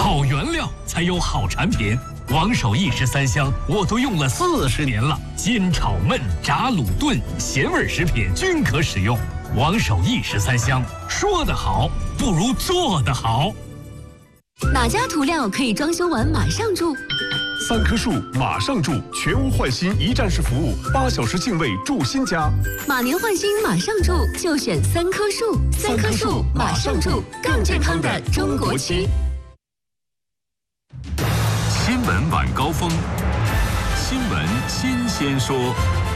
好原料才有好产品。王守义13香我都用了40年了，煎炒焖炸卤炖咸味食品均可使用。王守义13香，说得好不如做得好。 哪家涂料可以装修完马上住 ？3棵树马上住，全屋换新一站式服务，8小时净位住新家。 马年换新马上住，就选3棵树。3棵树马上住，更健康的中国区。 新闻晚高峰，新闻新鲜说。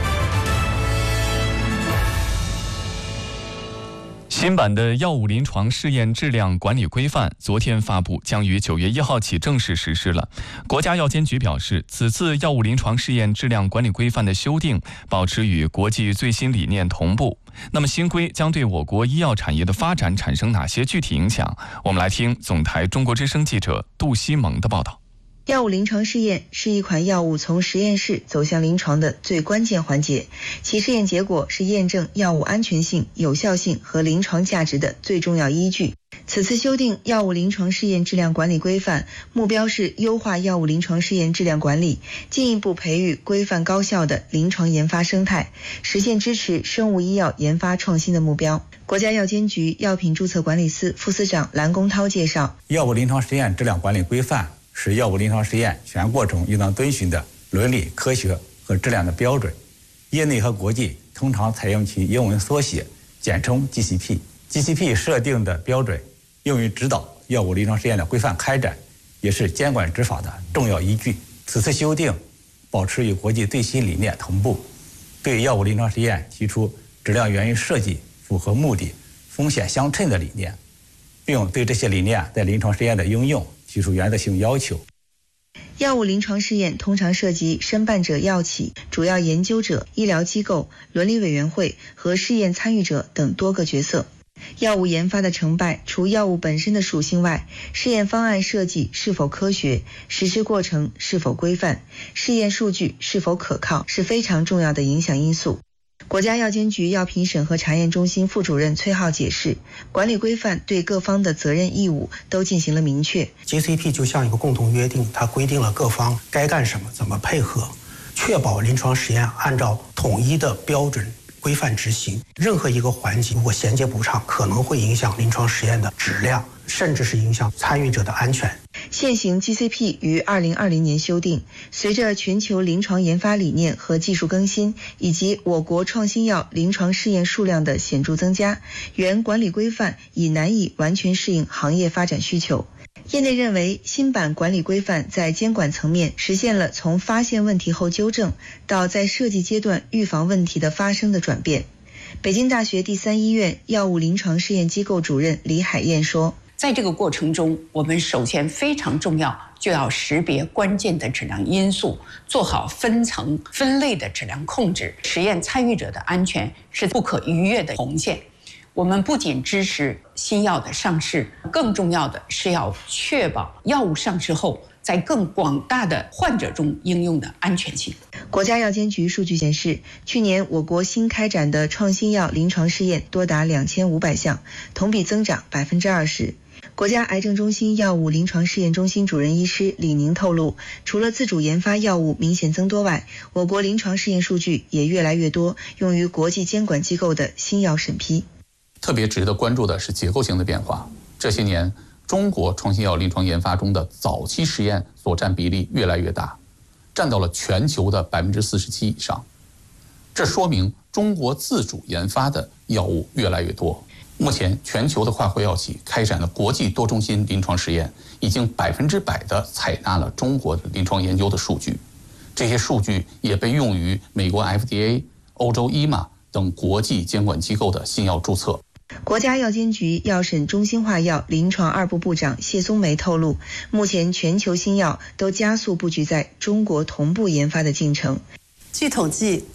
新版的药物临床试验质量管理规范昨天发布，将于9月1号起正式实施了。国家药监局表示，此次药物临床试验质量管理规范的修订保持与国际最新理念同步。那么新规将对我国医药产业的发展产生哪些具体影响？我们来听总台中国之声记者杜西蒙的报道。 药物临床试验是一款药物从实验室走向临床的最关键环节，其试验结果是验证药物安全性、有效性和临床价值的最重要依据。此次修订药物临床试验质量管理规范，目标是优化药物临床试验质量管理，进一步培育规范高效的临床研发生态，实现支持生物医药研发创新的目标。国家药监局药品注册管理司副司长蓝公涛介绍， 药物临床实验质量管理规范是药物临床实验全过程应当遵循的伦理、科学和质量的标准，业内和国际通常采用其英文缩写，简称 GCP。GCP 设定的标准用于指导药物临床实验的规范开展，也是监管执法的重要依据。此次修订保持与国际最新理念同步，对药物临床实验提出质量源于设计、符合目的、风险相称的理念，并对这些理念在临床实验的应用提出原则性要求。 药物临床试验通常涉及申办者药企、主要研究者、医疗机构、伦理委员会和试验参与者等多个角色。药物研发的成败，除药物本身的属性外，试验方案设计是否科学，实施过程是否规范，试验数据是否可靠，是非常重要的影响因素。国家药监局药品审核查验中心副主任崔浩解释，管理规范对各方的责任义务都进行了明确。 GCP 就像一个共同约定，它规定了各方该干什么，怎么配合，确保临床实验按照统一的标准规范执行。任何一个环节如果衔接不畅，可能会影响临床实验的质量，甚至是影响参与者的安全。 现行 GCP 于2020年修订，随着全球临床研发理念和技术更新，以及我国创新药临床试验数量的显著增加，原管理规范已难以完全适应行业发展需求。业内认为，新版管理规范在监管层面实现了从发现问题后纠正到在设计阶段预防问题的发生的转变。北京大学第3医院药物临床试验机构主任李海燕说， 在这个过程中，我们首先非常重要，就要识别关键的质量因素，做好分层分类的质量控制。实验参与者的安全是不可逾越的红线。我们不仅支持新药的上市，更重要的是要确保药物上市后在更广大的患者中应用的安全性。 国家药监局数据显示，去年我国新开展的创新药临床试验多达2500项，同比增长20%。国家癌症中心药物临床试验中心主任医师李宁透露，除了自主研发药物明显增多外，我国临床试验数据也越来越多用于国际监管机构的新药审批。 特别值得关注的是结构性的变化。这些年，中国创新药临床研发中的早期实验所占比例越来越大，占到了全球的47%以上。这说明中国自主研发的药物越来越多。目前，全球的跨国药企开展的国际多中心临床实验，已经100%的采纳了中国的临床研究的数据。这些数据也被用于美国 FDA、欧洲 EMA 等国际监管机构的新药注册。 国家药监局药审中心化药临床2部部长谢松梅透露，目前全球新药都加速布局在中国同步研发的进程。 据统计，